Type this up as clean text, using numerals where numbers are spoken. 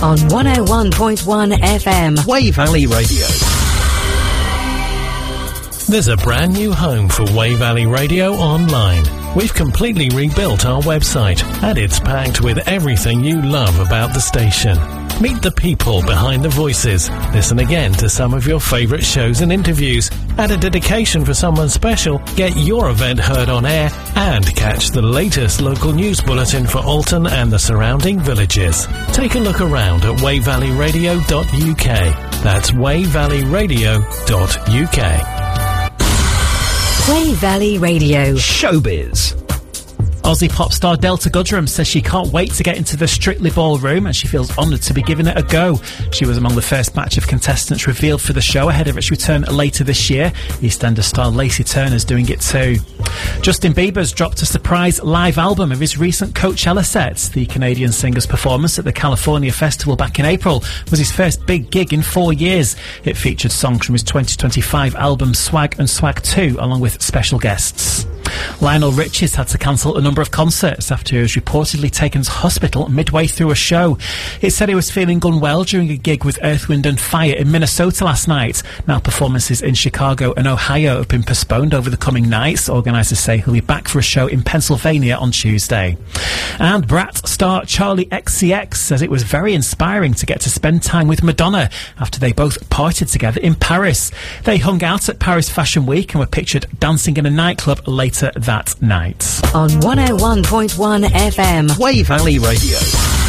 On 101.1 FM. Way Valley Radio. There's a brand new home for Way Valley Radio online. We've completely rebuilt our website, and it's packed with everything you love about the station. Meet the people behind the voices. Listen again to some of your favourite shows and interviews. Add a dedication for someone special. Get your event heard on air. And catch the latest local news bulletin for Alton and the surrounding villages. Take a look around at wayvalleyradio.uk. That's wayvalleyradio.uk. Way Valley Radio. Showbiz. Aussie pop star Delta Goodrem says she can't wait to get into the Strictly Ballroom and she feels honoured to be giving it a go. She was among the first batch of contestants revealed for the show ahead of its return later this year. EastEnders star Lacey Turner's doing it too. Justin Bieber's dropped a surprise live album of his recent Coachella set. The Canadian singer's performance at the California Festival back in April was his first big gig in 4 years. It featured songs from his 2025 album Swag and Swag 2 along with special guests. Lionel Richie's had to cancel a number of concerts after he was reportedly taken to hospital midway through a show. It said he was feeling unwell during a gig with Earth, Wind and Fire in Minnesota last night. Now performances in Chicago and Ohio have been postponed over the coming nights. Organisers say he'll be back for a show in Pennsylvania on Tuesday. And Brat star Charlie XCX says it was very inspiring to get to spend time with Madonna after they both partied together in Paris. They hung out at Paris Fashion Week and were pictured dancing in a nightclub later that night. On 101.1 FM. Way Valley Radio.